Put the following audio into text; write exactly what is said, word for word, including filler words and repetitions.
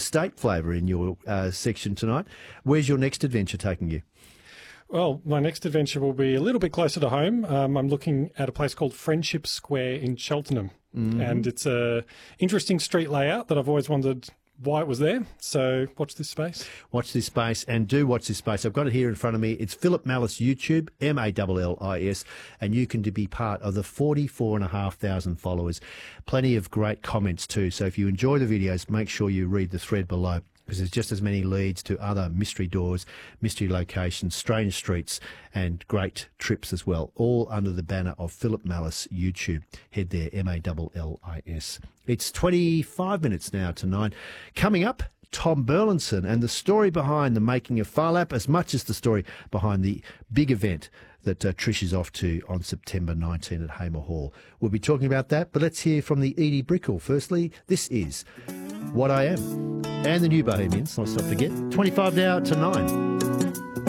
estate flavour in your uh, section tonight. Where's your next adventure taking you? Well, my next adventure will be a little bit closer to home. Um, I'm looking at a place called Friendship Square in Cheltenham. Mm-hmm. And it's a interesting street layout that I've always wondered why it was there. So watch this space. Watch this space and do watch this space. I've got it here in front of me. It's Philip Mallis YouTube, M A L L I S, and you can be part of the forty-four and a half thousand followers. Plenty of great comments too. So if you enjoy the videos, make sure you read the thread below, because there's just as many leads to other mystery doors, mystery locations, strange streets, and great trips as well, all under the banner of Philip Mallis YouTube. Head there, M A L L I S. It's twenty-five minutes now to nine. Coming up, Tom Burlinson and the story behind the making of Phar Lap, as much as the story behind the big event that uh, Trish is off to on September nineteenth at Hamer Hall. We'll be talking about that, but let's hear from the Edie Brickell. Firstly, this is What I Am. And the New Bohemians, let's not forget. twenty-five now to nine.